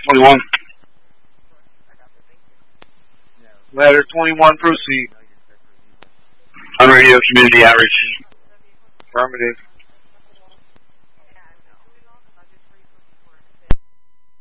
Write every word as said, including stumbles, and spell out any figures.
twenty-one. Ladder twenty-one, proceed. On radio, community outreach. Affirmative.